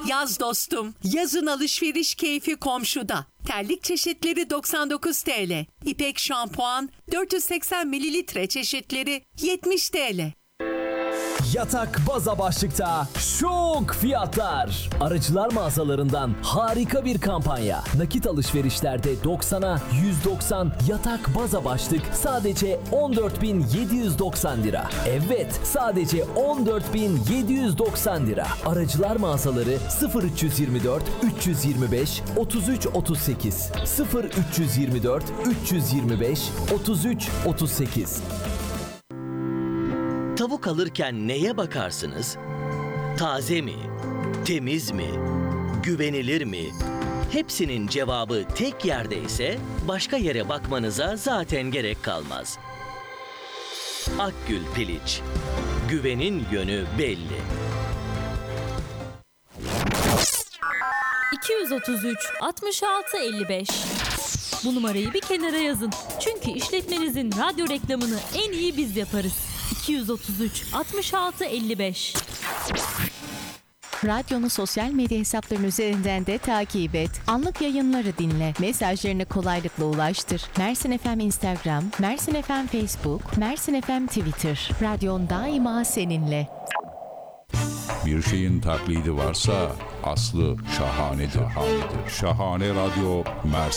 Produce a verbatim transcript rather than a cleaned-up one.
Yaz dostum. Yazın alışveriş keyfi komşuda. Terlik çeşitleri doksan dokuz TL. İpek şampuan dört yüz seksen mililitre çeşitleri yetmiş TL. Yatak baza başlıkta şok fiyatlar. Aracılar mağazalarından harika bir kampanya. Nakit alışverişlerde doksana yüz doksan yatak baza başlık sadece on dört bin yedi yüz doksan lira. Evet, sadece on dört bin yedi yüz doksan lira. Aracılar mağazaları sıfır üç yirmi dört üç yüz yirmi beş otuz üç otuz sekiz sıfır üç yirmi dört üç yüz yirmi beş otuz üç otuz sekiz. Tavuk alırken neye bakarsınız? Taze mi? Temiz mi? Güvenilir mi? Hepsinin cevabı tek yerde ise başka yere bakmanıza zaten gerek kalmaz. Akgül Piliç. Güvenin yönü belli. iki yüz otuz üç altmış altı elli beş. Bu numarayı bir kenara yazın. Çünkü işletmenizin radyo reklamını en iyi biz yaparız. iki yüz otuz üç altmış altı elli beş. Radyonu sosyal medya hesapları üzerinden de takip et. Anlık yayınları dinle. Mesajlarını kolaylıkla ulaştır. Mersin F M Instagram, Mersin F M Facebook, Mersin F M Twitter. Radyon daima seninle. Bir şeyin taklidi varsa aslı şahanedir. Şahane Radyo Mersin.